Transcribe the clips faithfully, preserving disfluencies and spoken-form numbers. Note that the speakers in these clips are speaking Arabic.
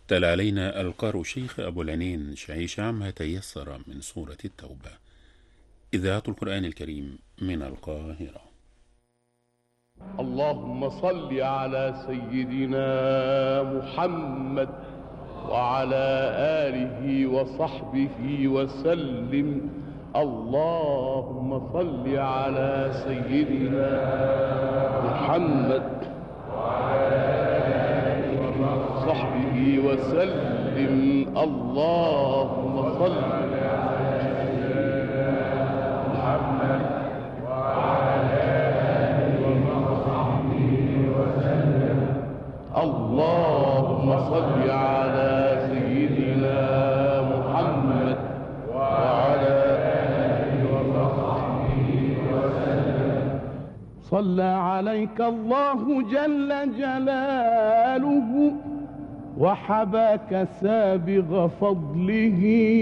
تلا علينا القارئ الشيخ أبو العنين شعيش عما تيسر من سورة التوبة. إذاعة القرآن الكريم من القاهرة. اللهم صل على سيدنا محمد وعلى آله وصحبه وسلم. اللهم صل على سيدنا محمد وعلى آله وصحبه وسلم. اللهم صل على سيدنا محمد وعلى آله وصحبه وسلم. اللهم صل على سيدنا محمد وعلى آله وصحبه وسلم. صلى عليك الله جل جلاله وحباك سابغ فضله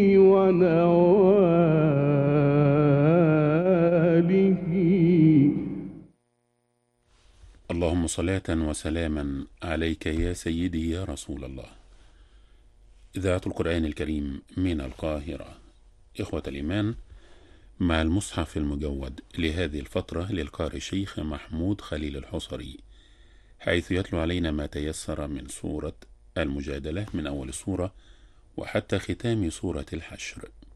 ونواله. اللهم صلاة وسلاما عليك يا سيدي يا رسول الله. إذاعة القرآن الكريم من القاهرة. إخوة الإيمان، مع المصحف المجود لهذه الفترة للقارئ الشيخ محمود خليل الحصري، حيث يتلو علينا ما تيسر من سورة المجادلة من أول السورة وحتى ختام سورة الحشر.